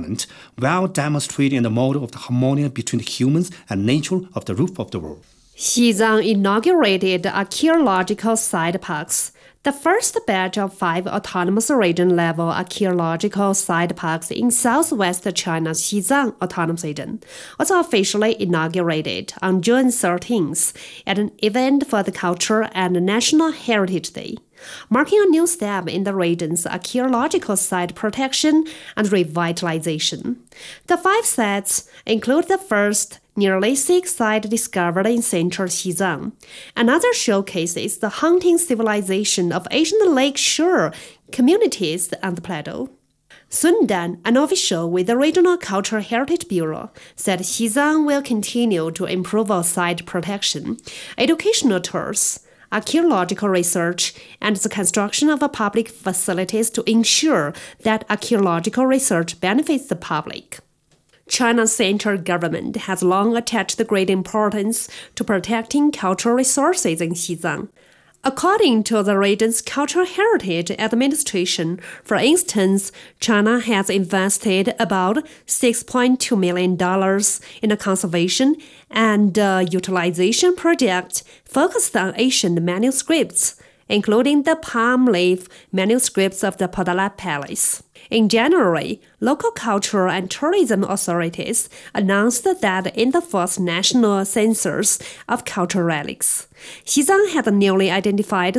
environment while demonstrating the model of the harmony between the humans and nature of the roof of the world. Xizang inaugurated archaeological site parks. The first batch of 5 autonomous region-level archaeological site parks in southwest China's Xizang Autonomous Region was officially inaugurated on June 13th at an event for the Culture and National Heritage Day, marking a new step in the region's archaeological site protection and revitalization. The 5 sites include the first nearly 6 sites discovered in central Xizang. Another showcases the hunting civilization of ancient lake shore communities on the plateau. Sun Dan, an official with the Regional Cultural Heritage Bureau, said Xizang will continue to improve our site protection, educational tours, archaeological research, and the construction of public facilities to ensure that archaeological research benefits the public. China's central government has long attached great importance to protecting cultural resources in Xizang. According to the region's Cultural Heritage Administration, for instance, China has invested about $6.2 million in a conservation and utilization project focused on ancient manuscripts, including the palm leaf manuscripts of the Potala Palace. In January, local cultural and tourism authorities announced that in the first national census of cultural relics, Xizang had newly identified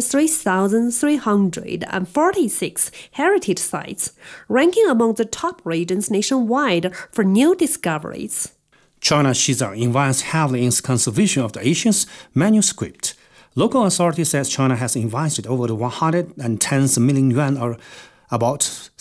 3,346 heritage sites, ranking among the top regions nationwide for new discoveries. China's Xizang invests heavily in conservation of the ancient manuscript. Local authorities say China has invested over 110 million yuan or about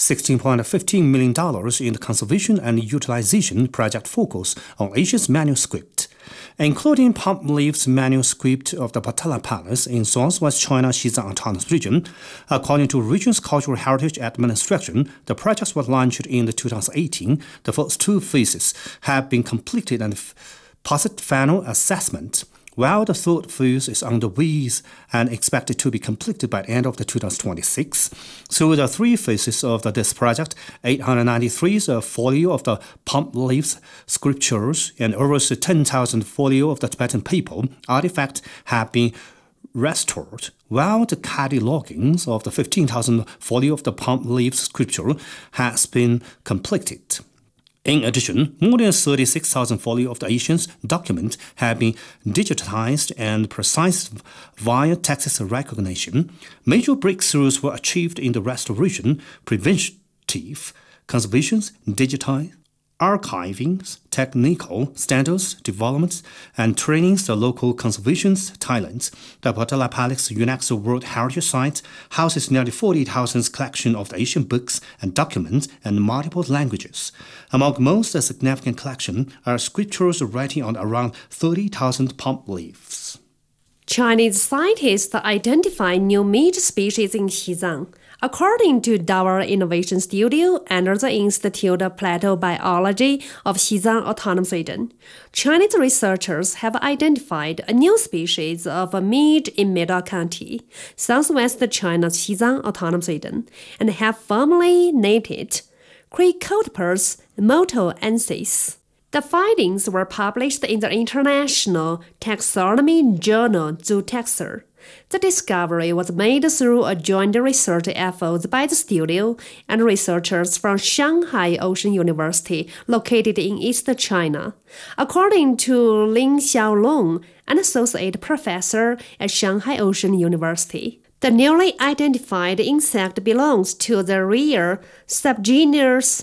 $16.15 million in the conservation and utilization project focus on ancient manuscript, including palm leaves manuscript of the Potala Palace in southwest China's Xizang Autonomous Region. According to region's Cultural Heritage Administration, the projects were launched in 2018. The first 2 phases have been completed and passed final assessment, while the third phase is underway and expected to be completed by the end of 2026. Through the 3 phases of this project, 893 folio of the palm leaves sculptures and over 10,000 folio of the Tibetan people artifacts have been restored, while the cataloging of the 15,000 folio of the palm leaves sculpture has been completed. In addition, more than 36,000 folio of the ancient documents have been digitized and processed via text recognition. Major breakthroughs were achieved in the restoration, preventive, conservation, digital, archiving, technical standards, developments, and trainings the local conservation talents. The Potala Palace UNESCO World Heritage Site houses nearly 40,000 collection of the ancient books and documents in multiple languages. Among most significant collection are sculptures writing on around 30,000 palm leaves. Chinese scientists identify new meat species in Xizang. According to Dawar Innovation Studio under the Institute of Plateau Biology of Xizang Autonomous Region, Chinese researchers have identified a new species of meat in Mida County, southwest China's Xizang Autonomous Region, and have formally named it Cricotopus motoensis. The findings were published in the International Taxonomy Journal Zootaxer. The discovery was made through a joint research effort by the studio and researchers from Shanghai Ocean University, located in East China. According to Lin Xiaolong, an associate professor at Shanghai Ocean University, the newly identified insect belongs to the rare subgenus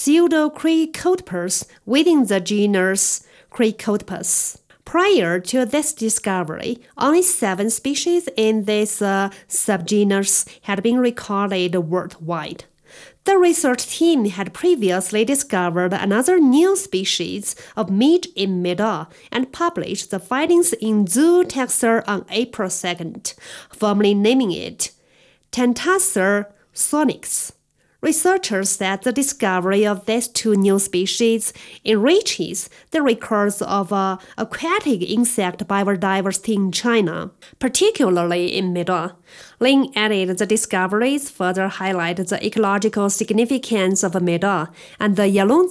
Pseudocricotopus within the genus Cricotopus. Prior to this discovery, only 7 species in this subgenus had been recorded worldwide. The research team had previously discovered another new species of meat in Mida and published the findings in Zootaxer on April 2nd, formally naming it Tentacer sonix. Researchers said the discovery of these 2 new species enriches the records of aquatic insect biodiversity in China, particularly in Mida. Lin added the discoveries further highlight the ecological significance of Mida and the Yalong